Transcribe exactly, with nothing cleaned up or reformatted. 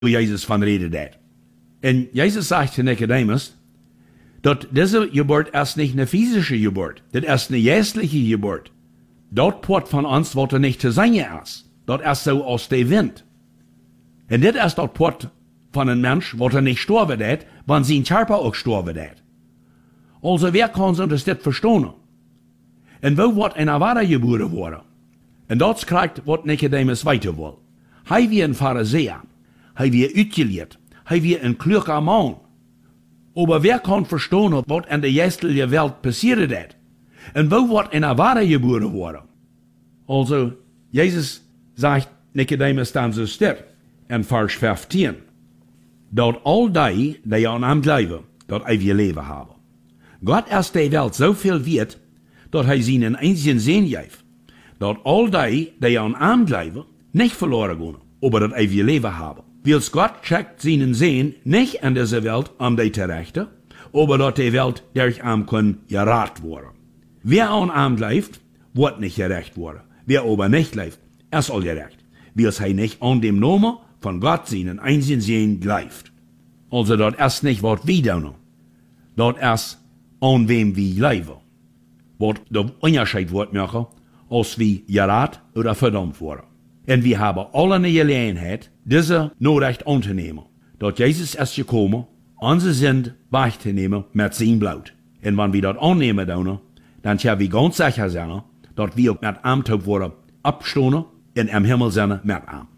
Jezus van reden dat. En Jezus sagt zu Nikodemus, dat diese Geburt erst nicht eine physische Geburt, das erst eine geistliche Geburt. Dort Port von uns wird er nicht zu sein erst. Dort erst so aus der Wind. Und das erst dort Port von einem Mensch, wird er nicht sterben dat, wann sein Körper auch sterben dat. Also wer kann uns das verstehen? Und wo wird eine wahre Geburt worden? Und dort kriegt, was Nikodemus weiter will. Hij wie ein Pharisäer, hij wie uitgeleerd, hij wie ein kluger Mann. Aber wer kann verstehen, was in der geistlichen Welt passiert hat? Und wo wird eine wahre Geburt worden? Also, Jesus sagt Nikodemus dann so still, in Vers fünfzehn, dat all die, die an ihm glauben, dat ewige Leben haben. Gott erst der Welt so viel wird, dat hij seinen einzigen Sohn geeft, dat all die, die an ihm glauben, nicht verloren gehen, aber das ewige Leben haben. Weil Gott schickt seinen Sohn nicht in diese Welt, um die zu rechten, aber dass die Welt durch ihn kann gerat werden. Wer an ihm glaubt, wird nicht gerecht werden. Wer aber nicht glaubt, er soll gerecht, weil er nicht an dem Namen von Gott seinen einzigen Sohn glaubt. Also dort erst nicht, was wir tun, dort erst an wem wir glauben. Was der Unterschied wird machen, als wie gerat oder verdammt worden. Und wir haben alle eine Gelegenheit, diese Nachricht anzunehmen, dass Jesus ist gekommen, unsere Sünden wegzunehmen mit seinem Blut. Und wenn wir das annehmen, dann, dann können wir ganz sicher sein, dass wir mit ihm worden abstehen und im Himmel sind mit ihm.